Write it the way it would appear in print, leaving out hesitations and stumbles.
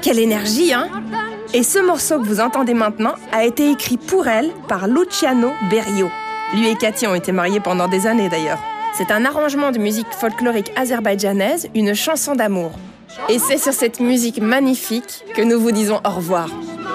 Quelle énergie, hein? Et ce morceau que vous entendez maintenant a été écrit pour elle par Luciano Berio. Lui et Cathy ont été mariés pendant des années d'ailleurs. C'est un arrangement de musique folklorique azerbaïdjanaise, une chanson d'amour. Et c'est sur cette musique magnifique que nous vous disons au revoir.